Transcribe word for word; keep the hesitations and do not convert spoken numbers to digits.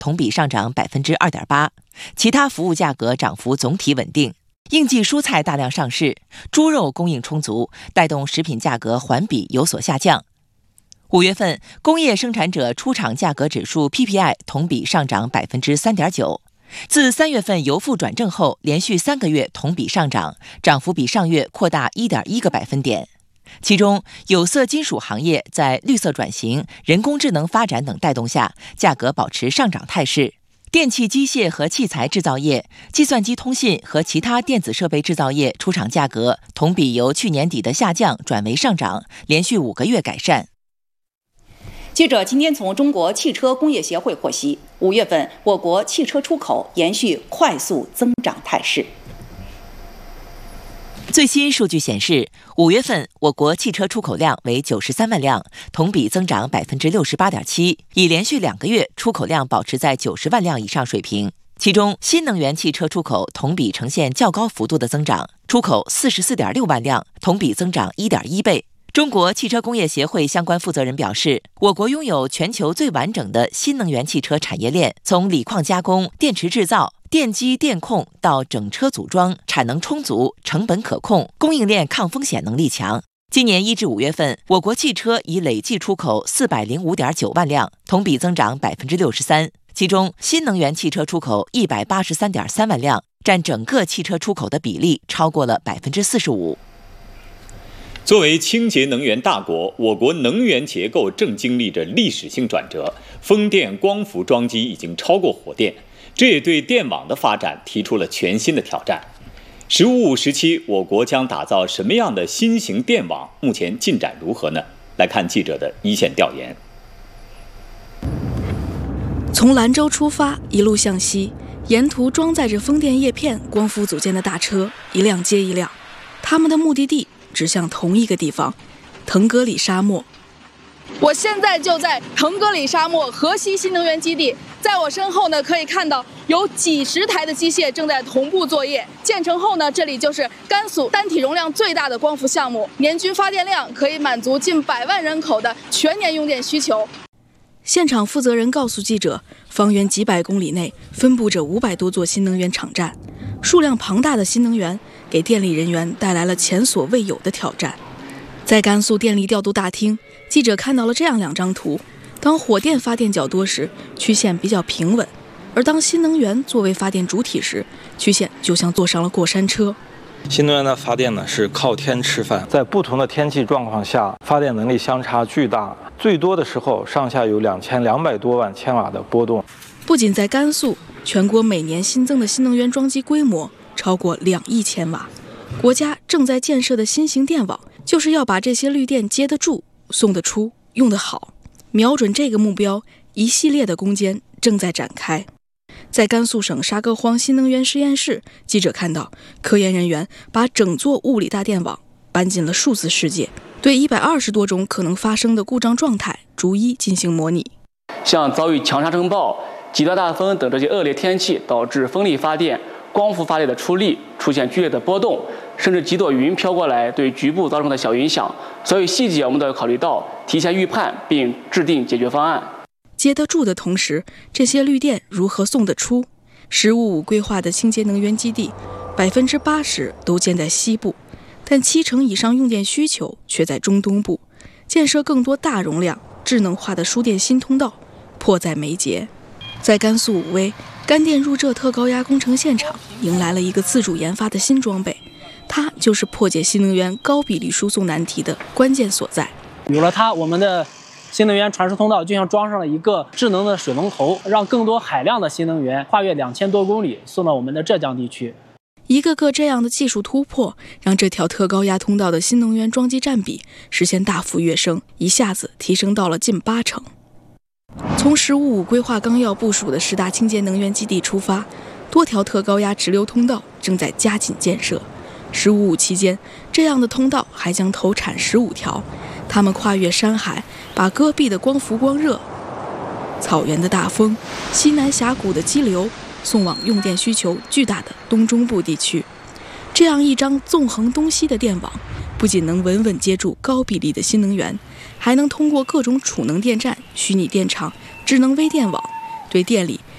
同比上涨百分之二点八，其他服务价格涨幅总体稳定。应季蔬菜大量上市，猪肉供应充足，带动食品价格环比有所下降。五月份，工业生产者出厂价格指数 P P I 同比上涨百分之三点九。自三月份由负转正后，连续三个月同比上涨，涨幅比上月扩大一点一个百分点。其中，有色金属行业在绿色转型、人工智能发展等带动下，价格保持上涨态势。电气机械和器材制造业、计算机通信和其他电子设备制造业出厂价格同比由去年底的下降转为上涨，连续五个月改善。 记者今天从中国汽车工业协会获悉，五月份我国汽车出口延续快速增长态势。 最新数据显示，五月份我国汽车出口量为九十三万辆，同比增长百分之六十八点七，已连续两个月出口量保持在九十万辆以上水平。其中，新能源汽车出口同比呈现较高幅度的增长，出口四十四点六万辆，同比增长一点一倍。中国汽车工业协会相关负责人表示，我国拥有全球最完整的新能源汽车产业链，从锂矿加工、电池制造、电机电控到整车组装，产能充足，成本可控，供应链抗风险能力强。今年一至五月份，我国汽车已累计出口四百零五点九万辆，同比增长百分之六十三。其中，新能源汽车出口一百八十三点三万辆，占整个汽车出口的比例超过了百分之四十五。 作为清洁能源大国，我国能源结构正经历着历史性转折。风电、光伏装机已经超过火电，这也对电网的发展提出了全新的挑战。“十五五”时期，我国将打造什么样的新型电网？目前进展如何呢？来看记者的一线调研。 从兰州出发，一路向西，沿途装载着风电叶片、光伏组件的大车，一辆接一辆，他们的目的地指向同一个地方——腾格里沙漠。 我现在就在腾格里沙漠河西新能源基地，在我身后呢，可以看到有几十台的机械正在同步作业。建成后呢，这里就是甘肃单体容量最大的光伏项目，年均发电量可以满足近百万人口的全年用电需求。 现场负责人告诉记者，方圆几百公里内分布着五百多座新能源场站，数量庞大的新能源给电力人员带来了前所未有的挑战。在甘肃电力调度大厅，记者看到了这样两张图：当火电发电较多时，曲线比较平稳；而当新能源作为发电主体时，曲线就像坐上了过山车。 新能源的发电呢是靠天吃饭，在不同的天气状况下，发电能力相差巨大，最多的时候上下有两千两百多万千瓦的波动。 不仅在甘肃，全国每年新增的新能源装机规模超过两亿千瓦。国家正在建设的新型电网，就是要把这些绿电接得住、送得出、用得好。瞄准这个目标，一系列的攻坚正在展开。在甘肃省沙戈荒新能源实验室，记者看到科研人员把整座物理大电网搬进了数字世界，对一百二十多种可能发生的故障状态逐一进行模拟。 像遭遇强沙尘暴、极端大风等这些恶劣天气，导致风力发电、光伏发电的出力出现剧烈的波动，甚至几朵云飘过来，对局部造成的小影响。所有细节我们都要考虑到，提前预判并制定解决方案。 接得住的同时，这些绿电如何送得出？十五五规划的清洁能源基地，百分之八十都建在西部，但七成以上用电需求却在中东部。建设更多大容量、智能化的输电新通道，迫在眉睫。在甘肃武威，干电入浙特高压工程现场迎来了一个自主研发的新装备，它就是破解新能源高比例输送难题的关键所在。 有了它，我们的新能源传输通道就像装上了一个智能的水龙头，让更多海量的新能源跨越两千多公里送到我们的浙江地区。 一个个这样的技术突破，让这条特高压通道的新能源装机占比实现大幅跃升，一下子提升到了近八成。从“十五五”规划纲要部署的十大清洁能源基地出发，多条特高压直流通道正在加紧建设。“十五五”期间，这样的通道还将投产十五条，它们跨越山海，把戈壁的光伏光热、草原的大风、西南峡谷的激流送往用电需求巨大的东中部地区。这样一张纵横东西的电网，不仅能稳稳接住高比例的新能源，还能通过各种储能电站、虚拟电厂、智能微电网，对电力